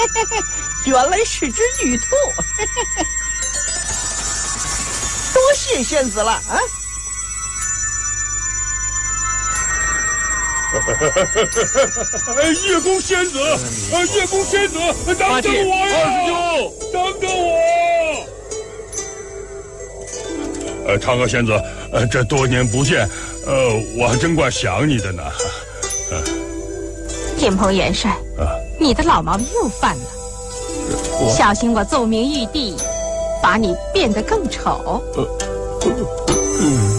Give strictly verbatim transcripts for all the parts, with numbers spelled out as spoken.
原来是只玉兔，多谢仙子了啊！ 叶公仙子，叶公仙子，等等我呀！等等我！呃，嫦娥仙子，呃，这多年不见，呃，我还真怪想你的呢。呃、 天蓬元帅，啊、你的老毛病又犯了，小心我奏明玉帝，把你变得更丑。呃嗯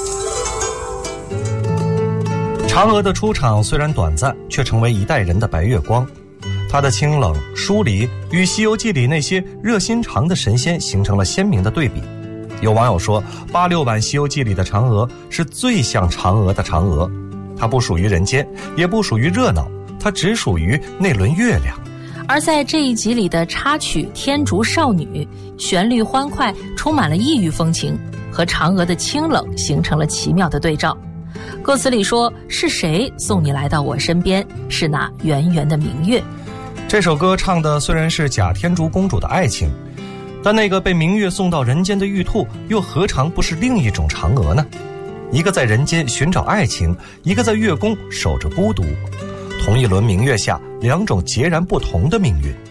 嫦娥的出场虽然短暂，却成为一代人的白月光。她的清冷疏离与《西游记》里那些热心肠的神仙形成了鲜明的对比。有网友说，八六版《西游记》里的嫦娥是最像嫦娥的嫦娥，她不属于人间，也不属于热闹，她只属于那轮月亮。 而在这一集里的插曲《天竺少女》，旋律欢快，充满了异域风情，和嫦娥的清冷形成了奇妙的对照。歌词里说，是谁送你来到我身边？是那圆圆的明月。 这首歌唱的虽然是假天竺公主的爱情，但那个被明月送到人间的玉兔，又何尝不是另一种嫦娥呢？一个在人间寻找爱情，一个在月宫守着孤独。同一轮明月下，两种截然不同的命运。